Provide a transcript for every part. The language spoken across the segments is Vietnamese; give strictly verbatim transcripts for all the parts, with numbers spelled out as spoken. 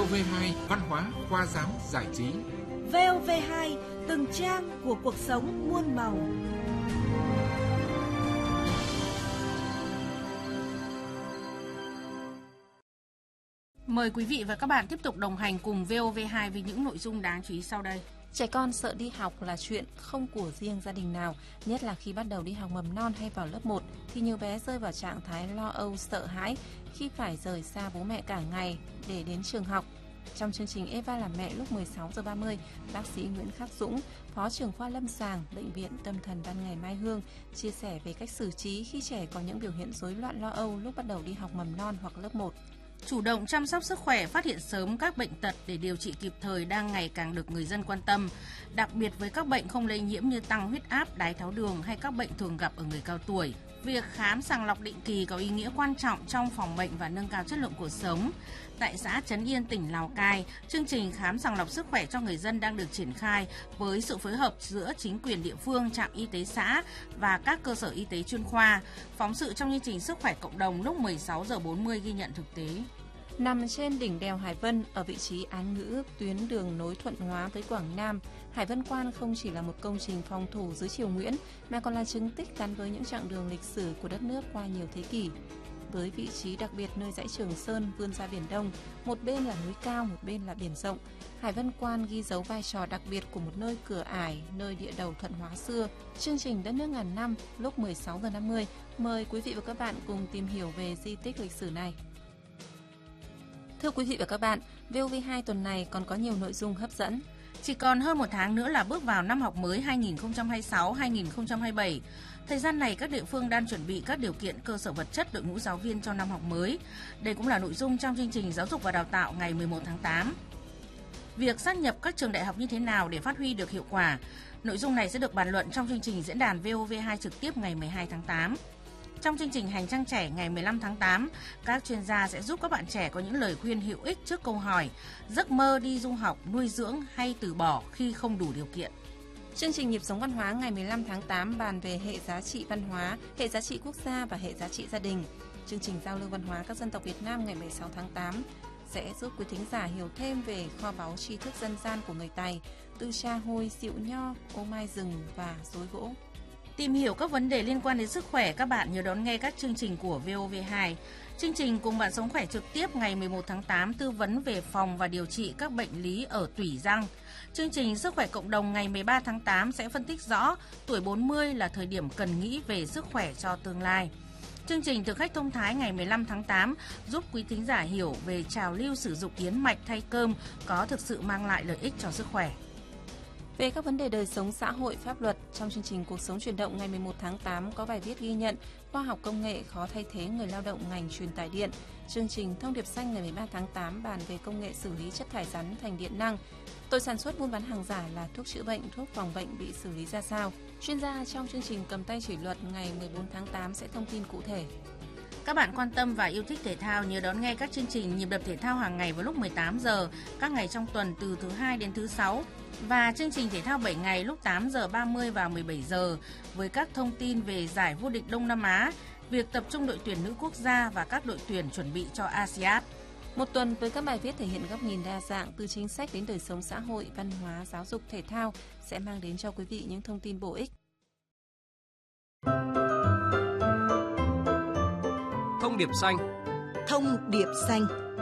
vê hai Văn hóa, khoa giáo, giải trí. vê o vê hai, từng trang của cuộc sống muôn màu. Mời quý vị và các bạn tiếp tục đồng hành cùng vê o vê hai với những nội dung đáng chú ý sau đây. Trẻ con sợ đi học là chuyện không của riêng gia đình nào, nhất là khi bắt đầu đi học mầm non hay vào lớp một thì nhiều bé rơi vào trạng thái lo âu, sợ hãi khi phải rời xa bố mẹ cả ngày để đến trường học. Trong chương trình Eva làm mẹ lúc mười sáu giờ ba mươi, bác sĩ Nguyễn Khắc Dũng, Phó trưởng khoa lâm sàng Bệnh viện Tâm thần Ban Ngày Mai Hương chia sẻ về cách xử trí khi trẻ có những biểu hiện rối loạn lo âu lúc bắt đầu đi học mầm non hoặc lớp một. Chủ động chăm sóc sức khỏe, phát hiện sớm các bệnh tật để điều trị kịp thời đang ngày càng được người dân quan tâm, đặc biệt với các bệnh không lây nhiễm như tăng huyết áp, đái tháo đường hay các bệnh thường gặp ở người cao tuổi. Việc khám sàng lọc định kỳ có ý nghĩa quan trọng trong phòng bệnh và nâng cao chất lượng cuộc sống. Tại xã Trấn Yên, tỉnh Lào Cai, chương trình khám sàng lọc sức khỏe cho người dân đang được triển khai với sự phối hợp giữa chính quyền địa phương, trạm y tế xã và các cơ sở y tế chuyên khoa. Phóng sự trong chương trình Sức khỏe cộng đồng lúc mười sáu giờ bốn mươi ghi nhận thực tế. Nằm trên đỉnh đèo Hải Vân, ở vị trí án ngữ tuyến đường nối Thuận Hóa tới Quảng Nam, Hải Vân Quan không chỉ là một công trình phòng thủ dưới triều Nguyễn, mà còn là chứng tích gắn với những chặng đường lịch sử của đất nước qua nhiều thế kỷ. Với vị trí đặc biệt nơi dãy Trường Sơn vươn ra Biển Đông, một bên là núi cao, một bên là biển rộng, Hải Vân Quan ghi dấu vai trò đặc biệt của một nơi cửa ải, nơi địa đầu Thuận Hóa xưa. Chương trình Đất nước ngàn năm lúc mười sáu giờ năm mươi, mời quý vị và các bạn cùng tìm hiểu về di tích lịch sử này. Thưa quý vị và các bạn, vê o vê hai tuần này còn có nhiều nội dung hấp dẫn. Chỉ còn hơn một tháng nữa là bước vào năm học mới hai nghìn không trăm hai mươi sáu hai nghìn không trăm hai mươi bảy. Thời gian này các địa phương đang chuẩn bị các điều kiện cơ sở vật chất đội ngũ giáo viên cho năm học mới. Đây cũng là nội dung trong chương trình Giáo dục và Đào tạo ngày mười một tháng tám. Việc sát nhập các trường đại học như thế nào để phát huy được hiệu quả? Nội dung này sẽ được bàn luận trong chương trình diễn đàn vê o vê hai trực tiếp ngày mười hai tháng tám. Trong chương trình Hành trang trẻ ngày mười lăm tháng tám, các chuyên gia sẽ giúp các bạn trẻ có những lời khuyên hữu ích trước câu hỏi giấc mơ đi du học, nuôi dưỡng hay từ bỏ khi không đủ điều kiện. Chương trình Nhịp sống văn hóa ngày mười lăm tháng tám bàn về hệ giá trị văn hóa, hệ giá trị quốc gia và hệ giá trị gia đình. Chương trình Giao lưu văn hóa các dân tộc Việt Nam ngày mười sáu tháng tám sẽ giúp quý thính giả hiểu thêm về kho báu tri thức dân gian của người Tày, từ trà hồi, rượu nho, ô mai rừng và rối gỗ. Tìm hiểu các vấn đề liên quan đến sức khỏe, các bạn nhớ đón nghe các chương trình của vê o vê hai. Chương trình Cùng bạn sống khỏe trực tiếp ngày mười một tháng tám tư vấn về phòng và điều trị các bệnh lý ở tủy răng. Chương trình Sức khỏe cộng đồng ngày mười ba tháng tám sẽ phân tích rõ tuổi bốn mươi là thời điểm cần nghĩ về sức khỏe cho tương lai. Chương trình Thực khách thông thái ngày mười lăm tháng tám giúp quý thính giả hiểu về trào lưu sử dụng yến mạch thay cơm có thực sự mang lại lợi ích cho sức khỏe. Về các vấn đề đời sống xã hội, pháp luật, trong chương trình Cuộc sống chuyển động ngày mười một tháng tám có bài viết ghi nhận khoa học công nghệ khó thay thế người lao động ngành truyền tải điện. Chương trình Thông điệp xanh ngày mười ba tháng tám bàn về công nghệ xử lý chất thải rắn thành điện năng. Tội sản xuất buôn bán hàng giả là thuốc chữa bệnh, thuốc phòng bệnh bị xử lý ra sao? Chuyên gia trong chương trình Cầm tay chỉ luật ngày mười bốn tháng tám sẽ thông tin cụ thể. Các bạn quan tâm và yêu thích thể thao nhớ đón nghe các chương trình Nhịp đập thể thao hàng ngày vào lúc mười tám giờ các ngày trong tuần từ thứ hai đến thứ sáu. Và chương trình thể thao bảy ngày lúc tám giờ ba mươi và mười bảy giờ với các thông tin về giải vô địch Đông Nam Á, việc tập trung đội tuyển nữ quốc gia và các đội tuyển chuẩn bị cho a sê an. Một tuần với các bài viết thể hiện góc nhìn đa dạng từ chính sách đến đời sống xã hội, văn hóa, giáo dục, thể thao sẽ mang đến cho quý vị những thông tin bổ ích. Thông điệp xanh. Thông điệp xanh.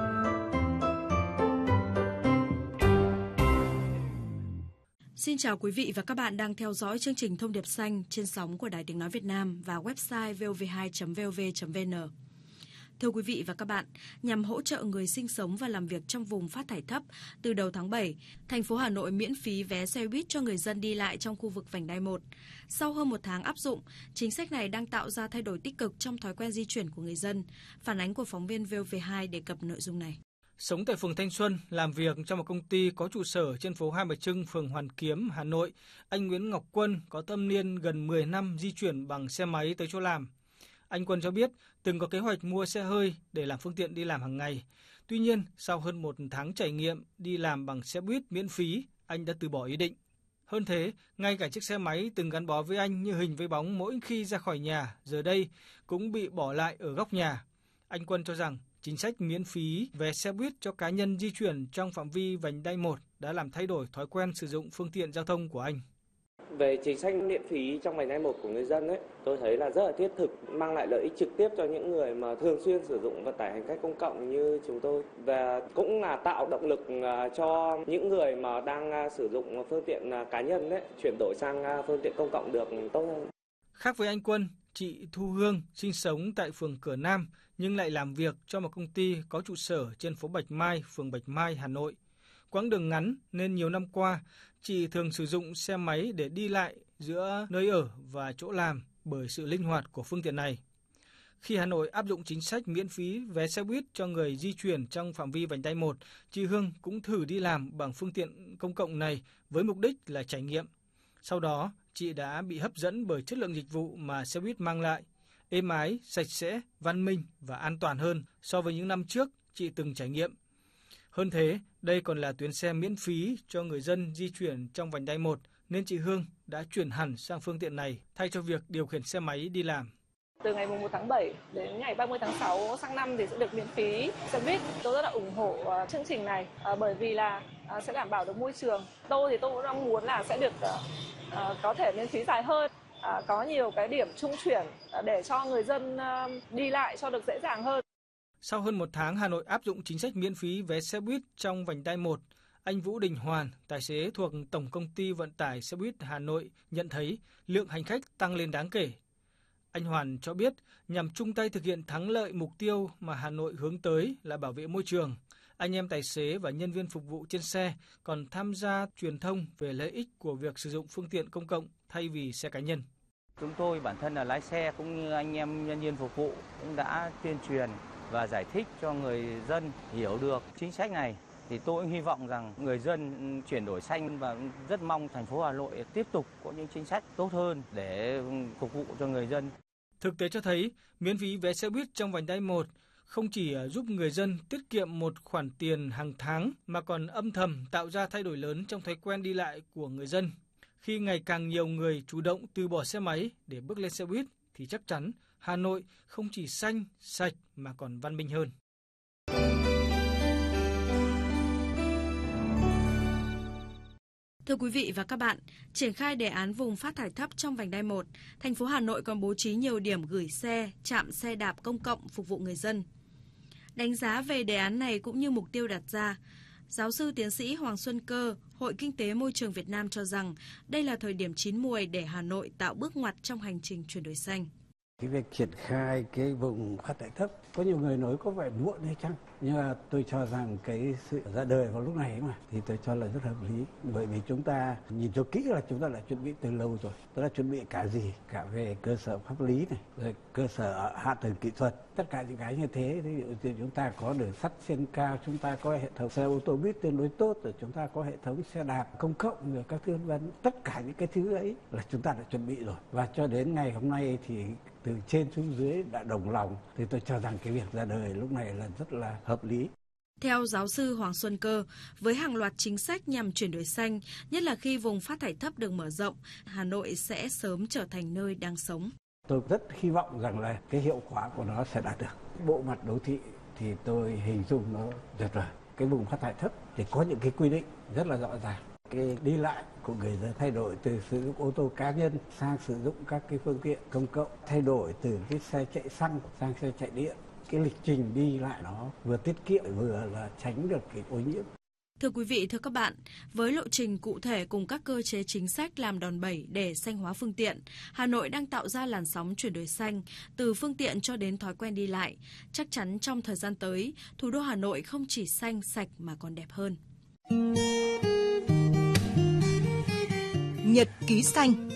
Xin chào quý vị và các bạn đang theo dõi chương trình Thông điệp xanh trên sóng của Đài Tiếng nói Việt Nam và website vê o vê hai chấm vov chấm vn. Thưa quý vị và các bạn, nhằm hỗ trợ người sinh sống và làm việc trong vùng phát thải thấp, từ đầu tháng bảy, thành phố Hà Nội miễn phí vé xe buýt cho người dân đi lại trong khu vực vành đai một. Sau hơn một tháng áp dụng, chính sách này đang tạo ra thay đổi tích cực trong thói quen di chuyển của người dân. Phản ánh của phóng viên vê o vê hai đề cập nội dung này. Sống tại phường Thanh Xuân, làm việc trong một công ty có trụ sở trên phố Hai Bà Trưng, phường Hoàn Kiếm, Hà Nội, anh Nguyễn Ngọc Quân có thâm niên gần mười năm di chuyển bằng xe máy tới chỗ làm. Anh Quân cho biết từng có kế hoạch mua xe hơi để làm phương tiện đi làm hàng ngày. Tuy nhiên, sau hơn một tháng trải nghiệm đi làm bằng xe buýt miễn phí, anh đã từ bỏ ý định. Hơn thế, ngay cả chiếc xe máy từng gắn bó với anh như hình với bóng mỗi khi ra khỏi nhà, giờ đây cũng bị bỏ lại ở góc nhà. Anh Quân cho rằng chính sách miễn phí vé xe buýt cho cá nhân di chuyển trong phạm vi vành đai một đã làm thay đổi thói quen sử dụng phương tiện giao thông của anh. Về chính sách miễn phí trong vành đai một của người dân ấy, tôi thấy là rất là thiết thực, mang lại lợi ích trực tiếp cho những người mà thường xuyên sử dụng vận tải hành khách công cộng như chúng tôi, và cũng là tạo động lực cho những người mà đang sử dụng phương tiện cá nhân đấy chuyển đổi sang phương tiện công cộng được tốt hơn. Khác với anh Quân, chị Thu Hương sinh sống tại phường Cửa Nam nhưng lại làm việc cho một công ty có trụ sở trên phố Bạch Mai, phường Bạch Mai, Hà Nội. Quãng đường ngắn nên nhiều năm qua, chị thường sử dụng xe máy để đi lại giữa nơi ở và chỗ làm bởi sự linh hoạt của phương tiện này. Khi Hà Nội áp dụng chính sách miễn phí vé xe buýt cho người di chuyển trong phạm vi vành đai một, chị Hương cũng thử đi làm bằng phương tiện công cộng này với mục đích là trải nghiệm. Sau đó, chị đã bị hấp dẫn bởi chất lượng dịch vụ mà xe buýt mang lại, êm ái, sạch sẽ, văn minh và an toàn hơn so với những năm trước chị từng trải nghiệm. Hơn thế, đây còn là tuyến xe miễn phí cho người dân di chuyển trong vành đai một, nên chị Hương đã chuyển hẳn sang phương tiện này thay cho việc điều khiển xe máy đi làm. Từ ngày mùng một tháng bảy đến ngày ba mươi tháng sáu sang năm thì sẽ được miễn phí xe buýt. Tôi rất là ủng hộ chương trình này bởi vì là sẽ đảm bảo được môi trường. Tôi thì tôi cũng mong muốn là sẽ được có thể miễn phí dài hơn, có nhiều cái điểm trung chuyển để cho người dân đi lại cho được dễ dàng hơn. Sau hơn một tháng Hà Nội áp dụng chính sách miễn phí vé xe buýt trong vành đai một, anh Vũ Đình Hoàn, tài xế thuộc Tổng Công ty Vận tải Xe buýt Hà Nội nhận thấy lượng hành khách tăng lên đáng kể. Anh Hoàn cho biết nhằm chung tay thực hiện thắng lợi mục tiêu mà Hà Nội hướng tới là bảo vệ môi trường, anh em tài xế và nhân viên phục vụ trên xe còn tham gia truyền thông về lợi ích của việc sử dụng phương tiện công cộng thay vì xe cá nhân. Chúng tôi bản thân là lái xe cũng như anh em nhân viên phục vụ cũng đã tuyên truyền và giải thích cho người dân hiểu được chính sách này. Thì tôi cũng hy vọng rằng người dân chuyển đổi xanh và rất mong thành phố Hà Nội tiếp tục có những chính sách tốt hơn để phục vụ cho người dân. Thực tế cho thấy, miễn phí vé xe buýt trong vành đai một không chỉ giúp người dân tiết kiệm một khoản tiền hàng tháng mà còn âm thầm tạo ra thay đổi lớn trong thói quen đi lại của người dân. Khi ngày càng nhiều người chủ động từ bỏ xe máy để bước lên xe buýt thì chắc chắn Hà Nội không chỉ xanh, sạch mà còn văn minh hơn. Thưa quý vị và các bạn, triển khai đề án vùng phát thải thấp trong vành đai một, thành phố Hà Nội còn bố trí nhiều điểm gửi xe, trạm xe đạp công cộng phục vụ người dân. Đánh giá về đề án này cũng như mục tiêu đặt ra, giáo sư tiến sĩ Hoàng Xuân Cơ, Hội Kinh tế Môi trường Việt Nam cho rằng đây là thời điểm chín muồi để Hà Nội tạo bước ngoặt trong hành trình chuyển đổi xanh. Cái việc triển khai cái vùng phát thải thấp, có nhiều người nói có vẻ muộn hay chăng? Nhưng mà tôi cho rằng cái sự ra đời vào lúc này mà thì tôi cho là rất hợp lý. Bởi vì chúng ta nhìn cho kỹ là chúng ta đã chuẩn bị từ lâu rồi. Tôi đã chuẩn bị cả gì? Cả về cơ sở pháp lý này, rồi cơ sở hạ tầng kỹ thuật. Tất cả những cái như thế, ví dụ như chúng ta có đường sắt trên cao, chúng ta có hệ thống xe ô tô buýt tương đối tốt, rồi chúng ta có hệ thống xe đạp công cộng, rồi các thứ vân. Tất cả những cái thứ ấy là chúng ta đã chuẩn bị rồi. Và cho đến ngày hôm nay thì từ trên xuống dưới đã đồng lòng, thì tôi cho rằng cái việc ra đời lúc này là rất là hợp lý. Theo giáo sư Hoàng Xuân Cơ, với hàng loạt chính sách nhằm chuyển đổi xanh, nhất là khi vùng phát thải thấp được mở rộng, Hà Nội sẽ sớm trở thành nơi đang sống. Tôi rất hy vọng rằng là cái hiệu quả của nó sẽ đạt được. Bộ mặt đô thị thì tôi hình dung nó tuyệt vời. Cái vùng phát thải thấp thì có những cái quy định rất là rõ ràng. Cái đi lại của người dân thay đổi từ sử dụng ô tô cá nhân sang sử dụng các cái phương tiện công cộng, thay đổi từ cái xe chạy xăng sang xe chạy điện. Cái lịch trình đi lại nó vừa tiết kiệm vừa là tránh được cái ô nhiễm. Thưa quý vị, thưa các bạn, với lộ trình cụ thể cùng các cơ chế chính sách làm đòn bẩy để xanh hóa phương tiện, Hà Nội đang tạo ra làn sóng chuyển đổi xanh từ phương tiện cho đến thói quen đi lại. Chắc chắn trong thời gian tới, thủ đô Hà Nội không chỉ xanh, sạch mà còn đẹp hơn. Nhật ký xanh.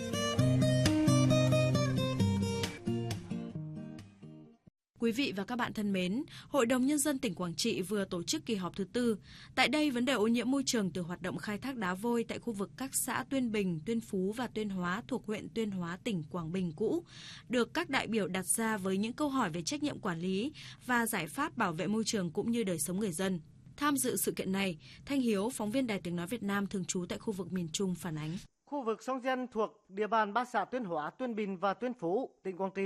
Quý vị và các bạn thân mến, Hội đồng Nhân dân tỉnh Quảng Trị vừa tổ chức kỳ họp thứ tư. Tại đây, vấn đề ô nhiễm môi trường từ hoạt động khai thác đá vôi tại khu vực các xã Tuyên Bình, Tuyên Phú và Tuyên Hóa thuộc huyện Tuyên Hóa, tỉnh Quảng Bình cũ, được các đại biểu đặt ra với những câu hỏi về trách nhiệm quản lý và giải pháp bảo vệ môi trường cũng như đời sống người dân. Tham dự sự kiện này, Thanh Hiếu, phóng viên Đài Tiếng nói Việt Nam thường trú tại khu vực miền Trung phản ánh. Khu vực sông Dân thuộc địa bàn ba xã Tuyên Hóa, Tuyên Bình và Tuyên Phú, tỉnh Quảng Trị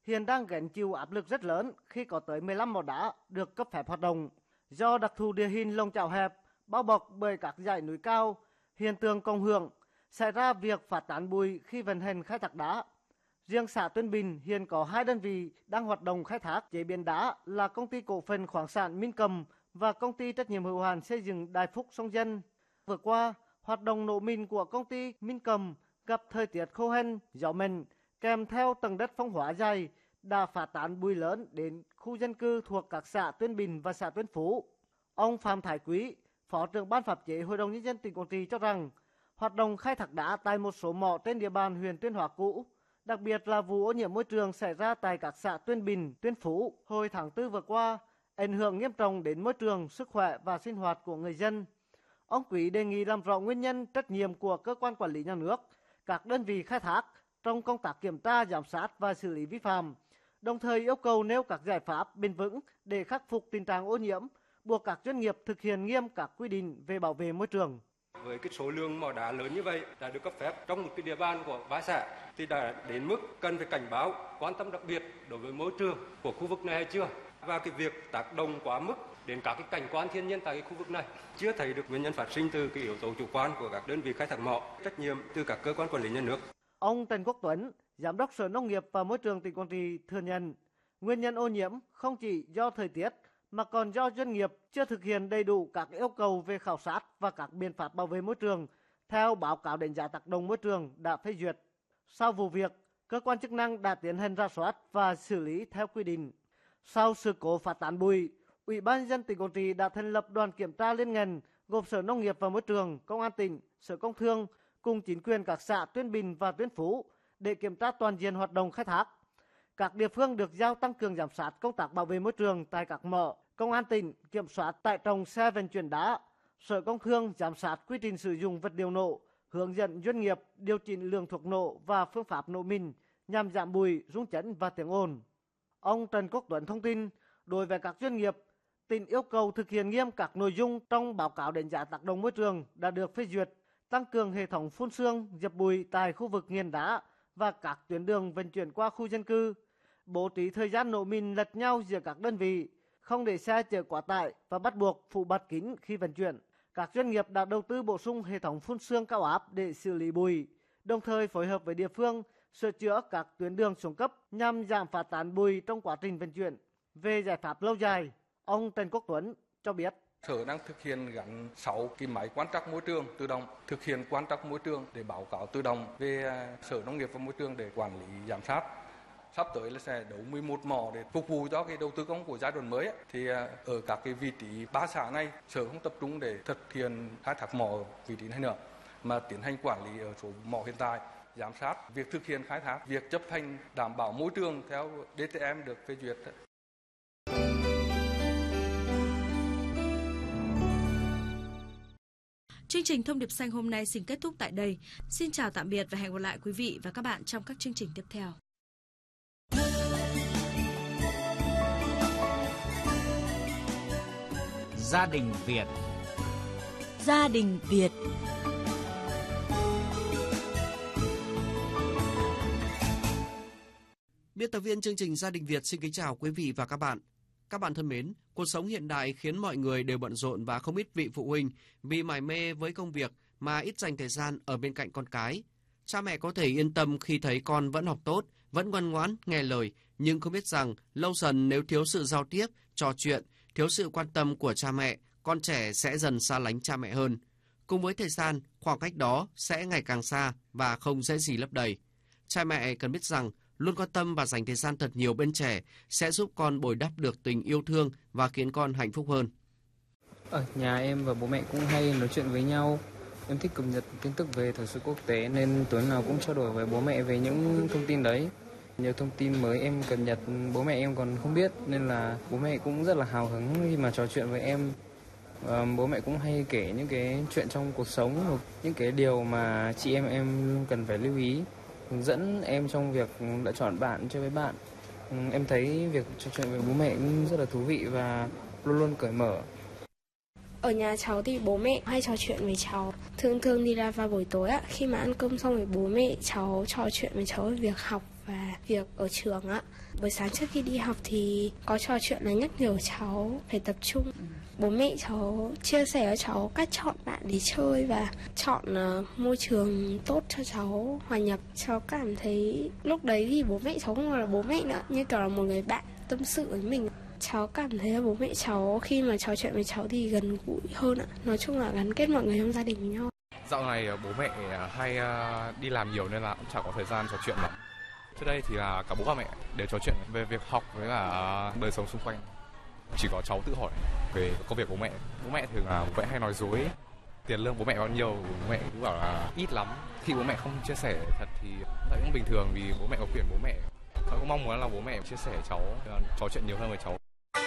hiện đang gánh chịu áp lực rất lớn khi có tới mười lăm mỏ đá được cấp phép hoạt động. Do đặc thù địa hình lông chảo hẹp, bao bọc bởi các dãy núi cao, hiện tượng cộng hưởng xảy ra việc phát tán bụi khi vận hành khai thác đá. Riêng xã Tuyên Bình hiện có hai đơn vị đang hoạt động khai thác chế biến đá là công ty cổ phần khoáng sản Minh Cầm và công ty trách nhiệm hữu hạn xây dựng Đại Phúc Sông Dân. Vừa qua, hoạt động nổ mìn của công ty Minh Cầm gặp thời tiết khô hanh, gió mạnh kèm theo tầng đất phong hóa dày đã phát tán bụi lớn đến khu dân cư thuộc các xã Tuyên Bình và xã Tuyên Phú. Ông Phạm Thái Quý, Phó trưởng Ban Pháp chế Hội đồng Nhân dân tỉnh Quảng Trị cho rằng, hoạt động khai thác đá tại một số mỏ trên địa bàn huyện Tuyên Hóa cũ, đặc biệt là vụ ô nhiễm môi trường xảy ra tại các xã Tuyên Bình, Tuyên Phú hồi tháng tư vừa qua, ảnh hưởng nghiêm trọng đến môi trường, sức khỏe và sinh hoạt của người dân. Ông Quý đề nghị làm rõ nguyên nhân, trách nhiệm của cơ quan quản lý nhà nước, các đơn vị khai thác trong công tác kiểm tra, giám sát và xử lý vi phạm, đồng thời yêu cầu nêu các giải pháp bền vững để khắc phục tình trạng ô nhiễm, buộc các doanh nghiệp thực hiện nghiêm các quy định về bảo vệ môi trường. Với cái số lượng mỏ đá lớn như vậy đã được cấp phép trong một cái địa bàn của ba xã thì đã đến mức cần phải cảnh báo, quan tâm đặc biệt đối với môi trường của khu vực này hay chưa, và cái việc tác động quá mức đến các cái cảnh quan thiên nhiên tại cái khu vực này chưa thấy được nguyên nhân phát sinh từ cái yếu tố chủ quan của các đơn vị khai thác mỏ, trách nhiệm từ các cơ quan quản lý nhà nước. Ông Trần Quốc Tuấn, Giám đốc Sở Nông nghiệp và Môi trường tỉnh Quảng Trị thừa nhận nguyên nhân ô nhiễm không chỉ do thời tiết mà còn do doanh nghiệp chưa thực hiện đầy đủ các yêu cầu về khảo sát và các biện pháp bảo vệ môi trường theo báo cáo đánh giá tác động môi trường đã phê duyệt. Sau vụ việc, cơ quan chức năng đã tiến hành rà soát và xử lý theo quy định. Sau sự cố phát tán bụi, Ủy ban nhân dân tỉnh Quảng Trị đã thành lập đoàn kiểm tra liên ngành gồm Sở Nông nghiệp và Môi trường, Công an tỉnh, Sở Công Thương cùng chính quyền các xã Tuyên Bình và Tuyên Phú để kiểm tra toàn diện hoạt động khai thác. Các địa phương được giao tăng cường giám sát công tác bảo vệ môi trường tại các mỏ. Công an tỉnh kiểm soát tải trọng xe vận chuyển đá. Sở Công Thương giám sát quy trình sử dụng vật liệu nổ, hướng dẫn doanh nghiệp điều chỉnh lượng thuốc nổ và phương pháp nổ mìn nhằm giảm bụi, rung chấn và tiếng ồn. Ông Trần Quốc Tuấn thông tin, đối với các doanh nghiệp, tỉnh yêu cầu thực hiện nghiêm các nội dung trong báo cáo đánh giá tác động môi trường đã được phê duyệt, tăng cường hệ thống phun sương, dập bụi tại khu vực nghiền đá và các tuyến đường vận chuyển qua khu dân cư, bố trí thời gian nổ mìn lệch nhau giữa các đơn vị, không để xe chở quá tải và bắt buộc phủ bạt kín khi vận chuyển. Các doanh nghiệp đã đầu tư bổ sung hệ thống phun sương cao áp để xử lý bụi, đồng thời phối hợp với địa phương sửa chữa các tuyến đường xuống cấp nhằm giảm phát tán bụi trong quá trình vận chuyển. Về giải pháp lâu dài, ông Trần Quốc Tuấn cho biết. Sở đang thực hiện gắn sáu cái máy quan trắc môi trường tự động, thực hiện quan trắc môi trường để báo cáo tự động về Sở Nông nghiệp và Môi trường để quản lý giám sát. Sắp tới là sẽ đấu mười một mỏ để phục vụ cho cái đầu tư công của giai đoạn mới ấy. Thì ở các cái vị trí ba xã này, Sở không tập trung để thực hiện khai thác mỏ vị trí này nữa, mà tiến hành quản lý ở số mỏ hiện tại, giám sát việc thực hiện khai thác, việc chấp hành đảm bảo môi trường theo đê tê em được phê duyệt. Chương trình Thông điệp xanh hôm nay xin kết thúc tại đây. Xin chào tạm biệt và hẹn gặp lại quý vị và các bạn trong các chương trình tiếp theo. Gia đình Việt. Gia đình Việt. Biên tập viên chương trình Gia đình Việt xin kính chào quý vị và các bạn. Các bạn thân mến, cuộc sống hiện đại khiến mọi người đều bận rộn và không ít vị phụ huynh vì mải mê với công việc mà ít dành thời gian ở bên cạnh con cái. Cha mẹ có thể yên tâm khi thấy con vẫn học tốt, vẫn ngoan ngoãn, nghe lời, nhưng không biết rằng lâu dần nếu thiếu sự giao tiếp, trò chuyện, thiếu sự quan tâm của cha mẹ, con trẻ sẽ dần xa lánh cha mẹ hơn. Cùng với thời gian, khoảng cách đó sẽ ngày càng xa và không dễ gì lấp đầy. Cha mẹ cần biết rằng luôn quan tâm và dành thời gian thật nhiều bên trẻ sẽ giúp con bồi đắp được tình yêu thương và khiến con hạnh phúc hơn. Ở nhà em và bố mẹ cũng hay nói chuyện với nhau. Em thích cập nhật tin tức về thời sự quốc tế nên tối nào cũng trao đổi với bố mẹ về những thông tin đấy. Nhiều thông tin mới em cập nhật bố mẹ em còn không biết nên là bố mẹ cũng rất là hào hứng khi mà trò chuyện với em. À, bố mẹ cũng hay kể những cái chuyện trong cuộc sống hoặc những cái điều mà chị em em cần phải lưu ý, hướng dẫn em trong việc lựa chọn bạn chơi với bạn. Em thấy việc trò chuyện với bố mẹ cũng rất là thú vị và luôn luôn cởi mở. Ở nhà cháu thì bố mẹ hay trò chuyện với cháu. Thường thường thì là vào buổi tối ạ, khi mà ăn cơm xong với bố mẹ cháu trò chuyện với cháu về việc học và việc ở trường ạ. Buổi sáng trước khi đi học thì có trò chuyện là nhắc nhở cháu phải tập trung. Bố mẹ cháu chia sẻ cho cháu cách chọn bạn để chơi và chọn uh, môi trường tốt cho cháu hòa nhập. Cháu cảm thấy lúc đấy thì bố mẹ cháu không còn là bố mẹ nữa, như kiểu là một người bạn tâm sự với mình. Cháu cảm thấy là bố mẹ cháu khi mà trò chuyện với cháu thì gần gũi hơn ạ. Nói chung là gắn kết mọi người trong gia đình với nhau. Dạo này bố mẹ hay đi làm nhiều nên là cũng chẳng có thời gian trò chuyện lắm. Trước đây thì là cả bố và mẹ đều trò chuyện về việc học với cả đời sống xung quanh. Chỉ có cháu tự hỏi về công việc bố mẹ. Bố mẹ thường là bố mẹ hay nói dối. Tiền lương bố mẹ bao nhiêu, bố mẹ cũng bảo là ít lắm. Khi bố mẹ không chia sẻ thật thì cũng bình thường vì bố mẹ có quyền bố mẹ. Cháu cũng mong muốn là bố mẹ chia sẻ cháu, trò chuyện nhiều hơn với cháu.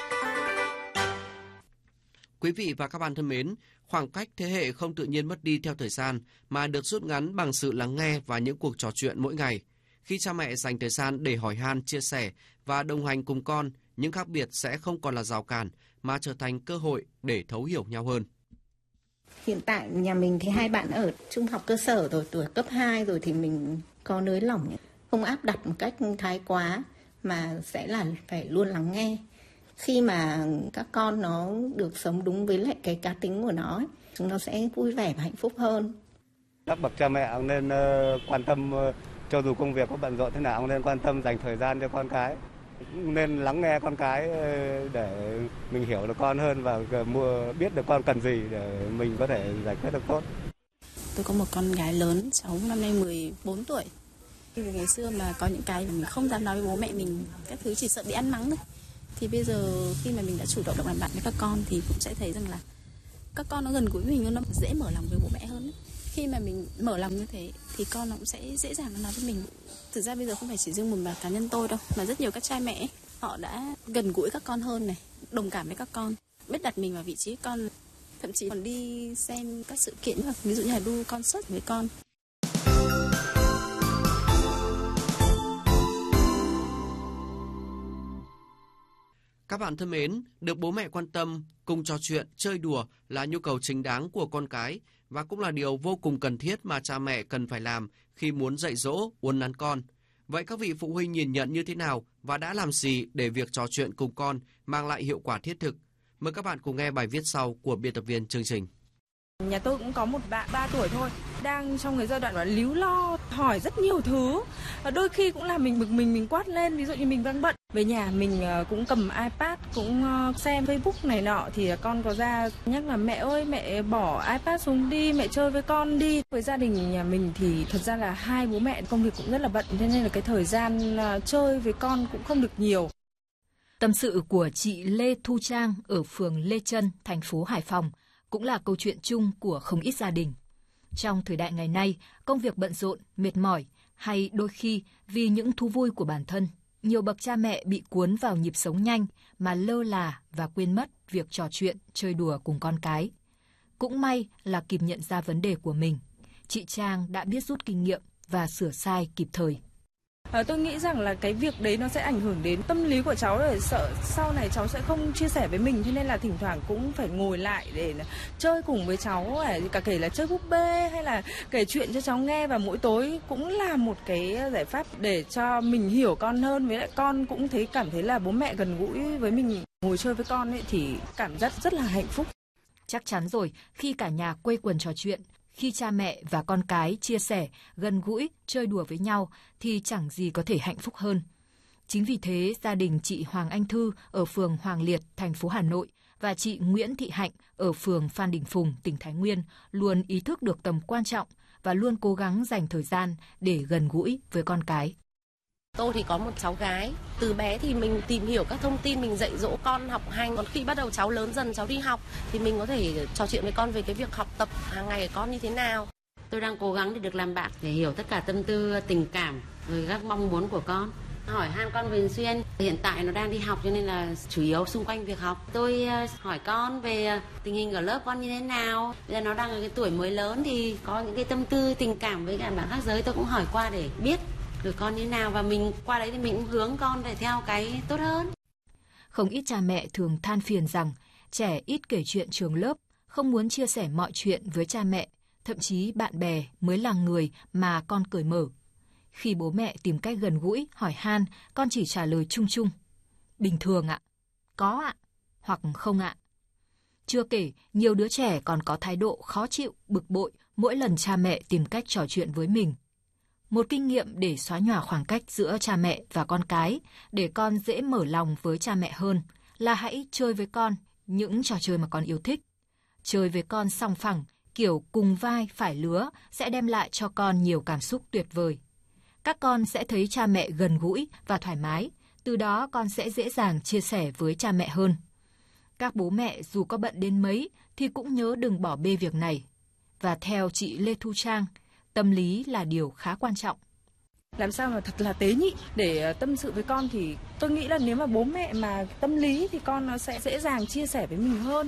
Quý vị và các bạn thân mến, khoảng cách thế hệ không tự nhiên mất đi theo thời gian mà được rút ngắn bằng sự lắng nghe và những cuộc trò chuyện mỗi ngày. Khi cha mẹ dành thời gian để hỏi han, chia sẻ và đồng hành cùng con, những khác biệt sẽ không còn là rào cản mà trở thành cơ hội để thấu hiểu nhau hơn. Hiện tại nhà mình thì hai bạn ở trung học cơ sở rồi, tuổi cấp hai rồi thì mình có nới lỏng, không áp đặt một cách thái quá mà sẽ là phải luôn lắng nghe. Khi mà các con nó được sống đúng với lại cái cá tính của nó ấy, chúng nó sẽ vui vẻ và hạnh phúc hơn. Các bậc cha mẹ nên uh, quan tâm, uh, cho dù công việc có bận rộn thế nào, nên quan tâm dành thời gian cho con cái. Nên lắng nghe con cái uh, để mình hiểu được con hơn và uh, biết được con cần gì để mình có thể giải quyết được tốt. Tôi có một con gái lớn, cháu năm nay mười bốn tuổi. Ngày xưa mà có những cái mình không dám nói với bố mẹ mình, các thứ chỉ sợ bị ăn mắng thôi. Thì bây giờ khi mà mình đã chủ động làm bạn với các con thì cũng sẽ thấy rằng là các con nó gần gũi mình, nó dễ mở lòng với bố mẹ hơn. Khi mà mình mở lòng như thế thì con nó cũng sẽ dễ dàng nói với mình. Thực ra bây giờ không phải chỉ riêng một mà cá nhân tôi đâu, mà rất nhiều các cha mẹ họ đã gần gũi các con hơn này, đồng cảm với các con, biết đặt mình vào vị trí con, thậm chí còn đi xem các sự kiện, ví dụ như là đu concert với con. Các bạn thân mến, được bố mẹ quan tâm, cùng trò chuyện, chơi đùa là nhu cầu chính đáng của con cái và cũng là điều vô cùng cần thiết mà cha mẹ cần phải làm khi muốn dạy dỗ, uốn nắn con. Vậy các vị phụ huynh nhìn nhận như thế nào và đã làm gì để việc trò chuyện cùng con mang lại hiệu quả thiết thực? Mời các bạn cùng nghe bài viết sau của biên tập viên chương trình. Nhà tôi cũng có một bạn ba tuổi thôi, đang trong cái giai đoạn là líu lo, hỏi rất nhiều thứ. Và đôi khi cũng là mình bực mình, mình quát lên, ví dụ như mình đang bận. Về nhà mình cũng cầm iPad, cũng xem Facebook này nọ, thì con có ra nhắc là mẹ ơi, mẹ bỏ iPad xuống đi, mẹ chơi với con đi. Với gia đình nhà mình thì thật ra là hai bố mẹ công việc cũng rất là bận, cho nên là cái thời gian chơi với con cũng không được nhiều. Tâm sự của chị Lê Thu Trang ở phường Lê Chân, thành phố Hải Phòng cũng là câu chuyện chung của không ít gia đình. Trong thời đại ngày nay, công việc bận rộn, mệt mỏi hay đôi khi vì những thú vui của bản thân, nhiều bậc cha mẹ bị cuốn vào nhịp sống nhanh mà lơ là và quên mất việc trò chuyện, chơi đùa cùng con cái. Cũng may là kịp nhận ra vấn đề của mình, chị Trang đã biết rút kinh nghiệm và sửa sai kịp thời. À, tôi nghĩ rằng là cái việc đấy nó sẽ ảnh hưởng đến tâm lý của cháu, để sợ sau này cháu sẽ không chia sẻ với mình, cho nên là thỉnh thoảng cũng phải ngồi lại để chơi cùng với cháu, cả kể là chơi búp bê hay là kể chuyện cho cháu nghe, và mỗi tối cũng là một cái giải pháp để cho mình hiểu con hơn, với lại con cũng thấy cảm thấy là bố mẹ gần gũi với mình. Ngồi chơi với con ấy thì cảm giác rất là hạnh phúc. Chắc chắn rồi, khi cả nhà quây quần trò chuyện, khi cha mẹ và con cái chia sẻ, gần gũi, chơi đùa với nhau thì chẳng gì có thể hạnh phúc hơn. Chính vì thế, gia đình chị Hoàng Anh Thư ở phường Hoàng Liệt, thành phố Hà Nội và chị Nguyễn Thị Hạnh ở phường Phan Đình Phùng, tỉnh Thái Nguyên luôn ý thức được tầm quan trọng và luôn cố gắng dành thời gian để gần gũi với con cái. Tôi thì có một cháu gái, từ bé thì mình tìm hiểu các thông tin, mình dạy dỗ con học hành. Còn khi bắt đầu cháu lớn dần, cháu đi học thì mình có thể trò chuyện với con về cái việc học tập hàng ngày của con như thế nào. Tôi đang cố gắng để được làm bạn, để hiểu tất cả tâm tư, tình cảm, rồi các mong muốn của con. Hỏi han con thường xuyên, hiện tại nó đang đi học cho nên là chủ yếu xung quanh việc học. Tôi hỏi con về tình hình ở lớp con như thế nào. Bây giờ nó đang ở cái tuổi mới lớn thì có những cái tâm tư, tình cảm với cả bạn khác giới, tôi cũng hỏi qua để biết được con như thế nào, và mình qua đấy thì mình cũng hướng con để theo cái tốt hơn. Không ít cha mẹ thường than phiền rằng trẻ ít kể chuyện trường lớp, không muốn chia sẻ mọi chuyện với cha mẹ, thậm chí bạn bè mới là người mà con cởi mở. Khi bố mẹ tìm cách gần gũi, hỏi han, con chỉ trả lời chung chung. Bình thường ạ, có ạ, hoặc không ạ. Chưa kể, nhiều đứa trẻ còn có thái độ khó chịu, bực bội mỗi lần cha mẹ tìm cách trò chuyện với mình. Một kinh nghiệm để xóa nhòa khoảng cách giữa cha mẹ và con cái, để con dễ mở lòng với cha mẹ hơn, là hãy chơi với con những trò chơi mà con yêu thích. Chơi với con song phẳng, kiểu cùng vai phải lứa sẽ đem lại cho con nhiều cảm xúc tuyệt vời. Các con sẽ thấy cha mẹ gần gũi và thoải mái, từ đó con sẽ dễ dàng chia sẻ với cha mẹ hơn. Các bố mẹ dù có bận đến mấy thì cũng nhớ đừng bỏ bê việc này. Và theo chị Lê Thu Trang, tâm lý là điều khá quan trọng. Làm sao mà thật là tế nhị để tâm sự với con thì tôi nghĩ là nếu mà bố mẹ mà tâm lý thì con nó sẽ dễ dàng chia sẻ với mình hơn.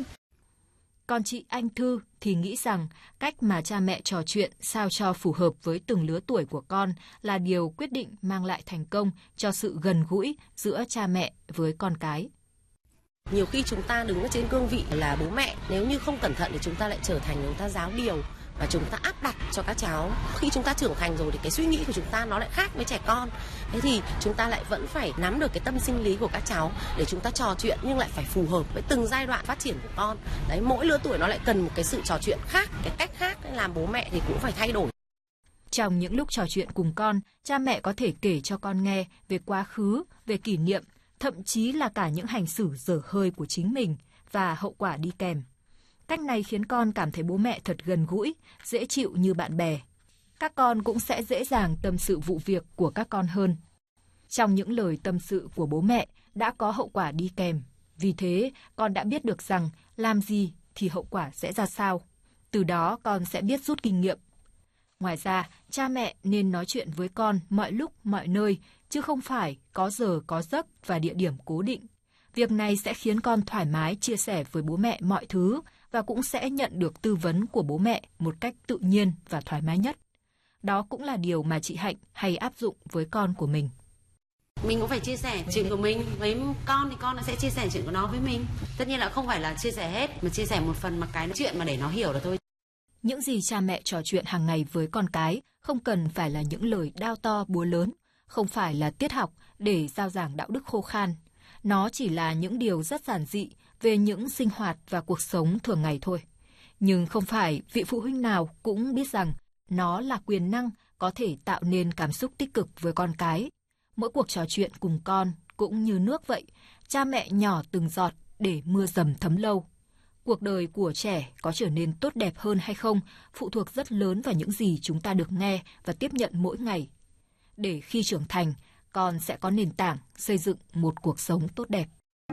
Còn chị Anh Thư thì nghĩ rằng cách mà cha mẹ trò chuyện sao cho phù hợp với từng lứa tuổi của con là điều quyết định mang lại thành công cho sự gần gũi giữa cha mẹ với con cái. Nhiều khi chúng ta đứng ở trên cương vị là bố mẹ, nếu như không cẩn thận thì chúng ta lại trở thành chúng ta giáo điều và chúng ta áp đặt cho các cháu. Khi chúng ta trưởng thành rồi thì cái suy nghĩ của chúng ta nó lại khác với trẻ con. Thế thì chúng ta lại vẫn phải nắm được cái tâm sinh lý của các cháu để chúng ta trò chuyện, nhưng lại phải phù hợp với từng giai đoạn phát triển của con. Đấy, mỗi lứa tuổi nó lại cần một cái sự trò chuyện khác, cái cách khác, nên làm bố mẹ thì cũng phải thay đổi. Trong những lúc trò chuyện cùng con, cha mẹ có thể kể cho con nghe về quá khứ, về kỷ niệm, thậm chí là cả những hành xử dở hơi của chính mình và hậu quả đi kèm. Cách này khiến con cảm thấy bố mẹ thật gần gũi, dễ chịu như bạn bè. Các con cũng sẽ dễ dàng tâm sự vụ việc của các con hơn. Trong những lời tâm sự của bố mẹ đã có hậu quả đi kèm. Vì thế, con đã biết được rằng làm gì thì hậu quả sẽ ra sao. Từ đó con sẽ biết rút kinh nghiệm. Ngoài ra, cha mẹ nên nói chuyện với con mọi lúc, mọi nơi, chứ không phải có giờ, có giấc và địa điểm cố định. Việc này sẽ khiến con thoải mái chia sẻ với bố mẹ mọi thứ và cũng sẽ nhận được tư vấn của bố mẹ một cách tự nhiên và thoải mái nhất. Đó cũng là điều mà chị Hạnh hay áp dụng với con của mình. Mình cũng phải chia sẻ chuyện của mình với con thì con nó sẽ chia sẻ chuyện của nó với mình. Tất nhiên là không phải là chia sẻ hết, mà chia sẻ một phần mà cái chuyện mà để nó hiểu là thôi. Những gì cha mẹ trò chuyện hàng ngày với con cái không cần phải là những lời đao to búa lớn, không phải là tiết học để giao giảng đạo đức khô khan. Nó chỉ là những điều rất giản dị về những sinh hoạt và cuộc sống thường ngày thôi. Nhưng không phải vị phụ huynh nào cũng biết rằng nó là quyền năng có thể tạo nên cảm xúc tích cực với con cái. Mỗi cuộc trò chuyện cùng con cũng như nước vậy, cha mẹ nhỏ từng giọt để mưa dầm thấm lâu. Cuộc đời của trẻ có trở nên tốt đẹp hơn hay không phụ thuộc rất lớn vào những gì chúng ta được nghe và tiếp nhận mỗi ngày. Để khi trưởng thành, con sẽ có nền tảng xây dựng một cuộc sống tốt đẹp.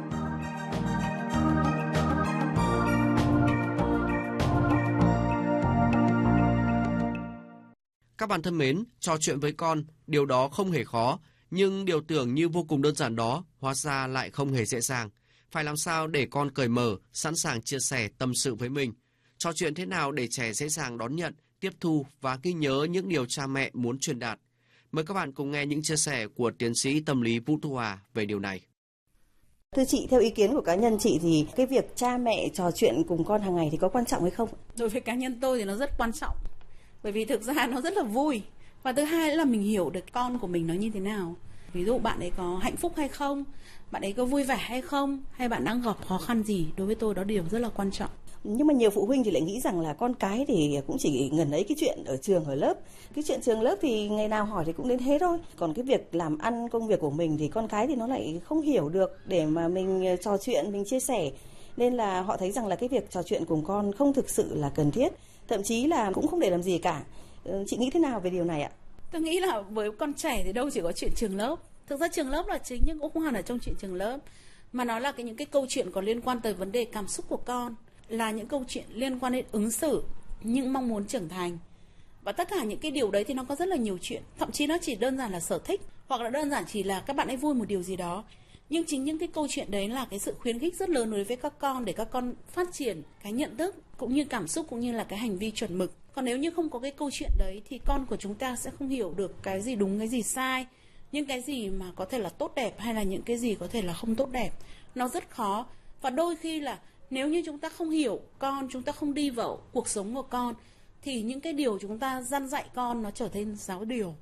Các bạn thân mến, trò chuyện với con, điều đó không hề khó, nhưng điều tưởng như vô cùng đơn giản đó, hóa ra lại không hề dễ dàng. Phải làm sao để con cởi mở, sẵn sàng chia sẻ tâm sự với mình? Trò chuyện thế nào để trẻ dễ dàng đón nhận, tiếp thu và ghi nhớ những điều cha mẹ muốn truyền đạt? Mời các bạn cùng nghe những chia sẻ của tiến sĩ tâm lý Vũ Thu Hòa về điều này. Thưa chị, theo ý kiến của cá nhân chị thì cái việc cha mẹ trò chuyện cùng con hàng ngày thì có quan trọng hay không? Đối với cá nhân tôi thì nó rất quan trọng. Bởi vì thực ra nó rất là vui. Và thứ hai là mình hiểu được con của mình nó như thế nào. Ví dụ bạn ấy có hạnh phúc hay không, bạn ấy có vui vẻ hay không, hay bạn đang gặp khó khăn gì, đối với tôi đó điều rất là quan trọng. Nhưng mà nhiều phụ huynh thì lại nghĩ rằng là con cái thì cũng chỉ ngần ấy cái chuyện ở trường, ở lớp. Cái chuyện trường lớp thì ngày nào hỏi thì cũng đến thế thôi. Còn cái việc làm ăn, công việc của mình thì con cái thì nó lại không hiểu được để mà mình trò chuyện, mình chia sẻ. Nên là họ thấy rằng là cái việc trò chuyện cùng con không thực sự là cần thiết. Thậm chí là cũng không để làm gì cả. Chị nghĩ thế nào về điều này ạ? Tôi nghĩ là với con trẻ thì đâu chỉ có chuyện trường lớp. Thực ra trường lớp là chính nhưng cũng không hẳn ở trong chuyện trường lớp. Mà nó là cái, những cái câu chuyện có liên quan tới vấn đề cảm xúc của con. Là những câu chuyện liên quan đến ứng xử, những mong muốn trưởng thành. Và tất cả những cái điều đấy thì nó có rất là nhiều chuyện. Thậm chí nó chỉ đơn giản là sở thích, hoặc là đơn giản chỉ là các bạn ấy vui một điều gì đó. Nhưng chính những cái câu chuyện đấy là cái sự khuyến khích rất lớn đối với các con, để các con phát triển cái nhận thức cũng như cảm xúc cũng như là cái hành vi chuẩn mực. Còn nếu như không có cái câu chuyện đấy thì con của chúng ta sẽ không hiểu được cái gì đúng, cái gì sai, những cái gì mà có thể là tốt đẹp hay là những cái gì có thể là không tốt đẹp. Nó rất khó. Và đôi khi là nếu như chúng ta không hiểu con, chúng ta không đi vào cuộc sống của con, thì những cái điều chúng ta dăn dạy con nó trở thành giáo điều.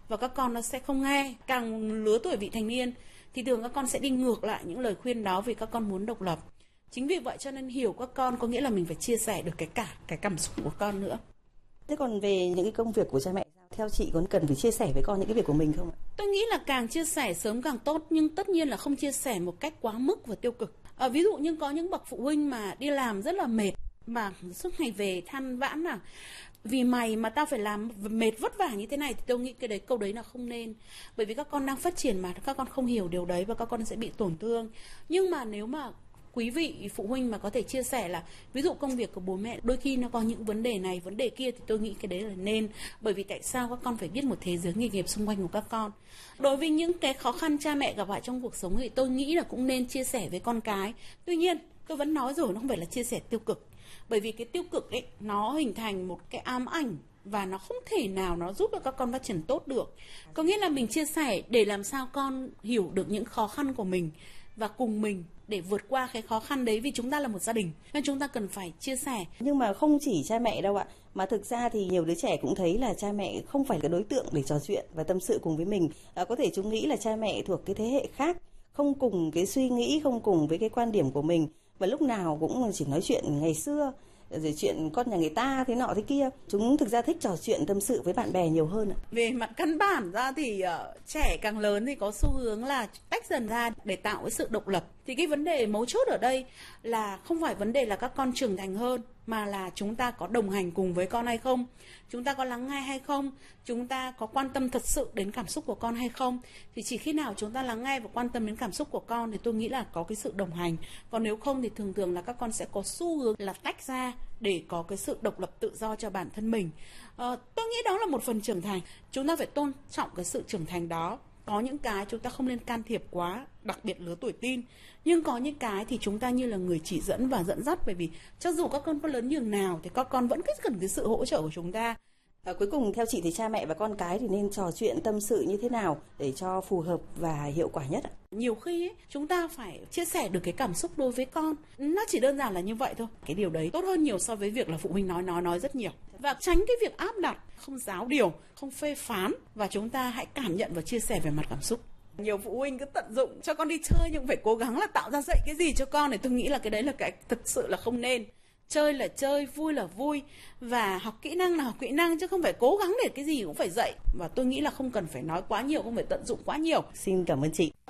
và các con nó sẽ không nghe. Càng lứa tuổi vị thành niên thì thường các con sẽ đi ngược lại những lời khuyên đó vì các con muốn độc lập. Chính vì vậy cho nên hiểu các con có nghĩa là mình phải chia sẻ được cái cả cái cảm xúc của con nữa. Thế còn về những cái công việc của cha mẹ, theo chị có cần phải chia sẻ với con những cái việc của mình không ạ? Tôi nghĩ là càng chia sẻ sớm càng tốt, nhưng tất nhiên là không chia sẻ một cách quá mức và tiêu cực. À, ví dụ như có những bậc phụ huynh mà đi làm rất là mệt, mà suốt ngày về than vãn là vì mày mà tao phải làm mệt vất vả như thế này, thì tôi nghĩ cái đấy câu đấy là không nên. Bởi vì các con đang phát triển mà, các con không hiểu điều đấy và các con sẽ bị tổn thương. Nhưng mà nếu mà quý vị phụ huynh mà có thể chia sẻ là ví dụ công việc của bố mẹ đôi khi nó có những vấn đề này, vấn đề kia, thì tôi nghĩ cái đấy là nên. Bởi vì tại sao các con phải biết một thế giới nghề nghiệp xung quanh của các con. Đối với những cái khó khăn cha mẹ gặp phải trong cuộc sống thì tôi nghĩ là cũng nên chia sẻ với con cái. Tuy nhiên tôi vẫn nói rồi, nó không phải là chia sẻ tiêu cực. Bởi vì cái tiêu cực ấy nó hình thành một cái ám ảnh và nó không thể nào nó giúp cho các con phát triển tốt được. Có nghĩa là mình chia sẻ để làm sao con hiểu được những khó khăn của mình và cùng mình để vượt qua cái khó khăn đấy, vì chúng ta là một gia đình nên chúng ta cần phải chia sẻ. Nhưng mà không chỉ cha mẹ đâu ạ, mà thực ra thì nhiều đứa trẻ cũng thấy là cha mẹ không phải cái đối tượng để trò chuyện và tâm sự cùng với mình. À, có thể chúng nghĩ là cha mẹ thuộc cái thế hệ khác, không cùng cái suy nghĩ, không cùng với cái quan điểm của mình, và lúc nào cũng chỉ nói chuyện ngày xưa, rồi chuyện con nhà người ta thế nọ thế kia. Chúng thực ra thích trò chuyện tâm sự với bạn bè nhiều hơn ạ. Về mặt căn bản ra thì uh, trẻ càng lớn thì có xu hướng là tách dần ra để tạo cái sự độc lập. Thì cái vấn đề mấu chốt ở đây là không phải vấn đề là các con trưởng thành hơn, mà là chúng ta có đồng hành cùng với con hay không, chúng ta có lắng nghe hay không, chúng ta có quan tâm thật sự đến cảm xúc của con hay không. Thì chỉ khi nào chúng ta lắng nghe và quan tâm đến cảm xúc của con thì tôi nghĩ là có cái sự đồng hành. Còn nếu không thì thường thường là các con sẽ có xu hướng là tách ra để có cái sự độc lập tự do cho bản thân mình. à, Tôi nghĩ đó là một phần trưởng thành. Chúng ta phải tôn trọng cái sự trưởng thành đó. Có những cái chúng ta không nên can thiệp quá, đặc biệt lứa tuổi teen. Nhưng có những cái thì chúng ta như là người chỉ dẫn và dẫn dắt. Bởi vì cho dù các con có lớn nhường nào thì các con vẫn cần cái sự hỗ trợ của chúng ta. À, cuối cùng theo chị thì cha mẹ và con cái thì nên trò chuyện tâm sự như thế nào để cho phù hợp và hiệu quả nhất ạ? Nhiều khi ấy, chúng ta phải chia sẻ được cái cảm xúc đối với con. Nó chỉ đơn giản là như vậy thôi. Cái điều đấy tốt hơn nhiều so với việc là phụ huynh nói nói nói rất nhiều. Và tránh cái việc áp đặt, không giáo điều, không phê phán, và chúng ta hãy cảm nhận và chia sẻ về mặt cảm xúc. Nhiều phụ huynh cứ tận dụng cho con đi chơi nhưng phải cố gắng là tạo ra dạy cái gì cho con, thì tôi nghĩ là cái đấy là cái thực sự là không nên. Chơi là chơi, vui là vui, và học kỹ năng là học kỹ năng, chứ không phải cố gắng để cái gì cũng phải dạy. Và tôi nghĩ là không cần phải nói quá nhiều, không phải tận dụng quá nhiều. Xin cảm ơn chị.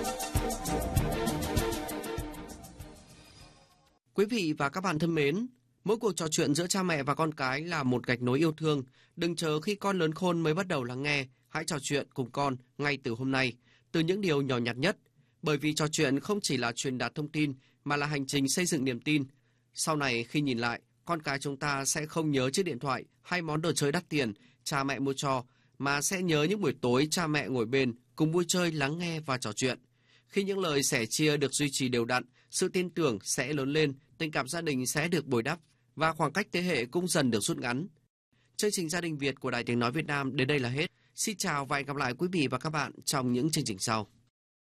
Quý vị và các bạn thân mến, mỗi cuộc trò chuyện giữa cha mẹ và con cái là một gạch nối yêu thương. Đừng chờ khi con lớn khôn mới bắt đầu lắng nghe. Hãy trò chuyện cùng con ngay từ hôm nay, từ những điều nhỏ nhặt nhất. Bởi vì trò chuyện không chỉ là truyền đạt thông tin, mà là hành trình xây dựng niềm tin. Sau này khi nhìn lại, con cái chúng ta sẽ không nhớ chiếc điện thoại hay món đồ chơi đắt tiền cha mẹ mua cho, mà sẽ nhớ những buổi tối cha mẹ ngồi bên cùng vui chơi, lắng nghe và trò chuyện. Khi những lời sẻ chia được duy trì đều đặn, sự tin tưởng sẽ lớn lên, tình cảm gia đình sẽ được bồi đắp và khoảng cách thế hệ cũng dần được rút ngắn. Chương trình Gia đình Việt của Đài Tiếng nói Việt Nam đến đây là hết. Xin chào và hẹn gặp lại quý vị và các bạn trong những chương trình sau.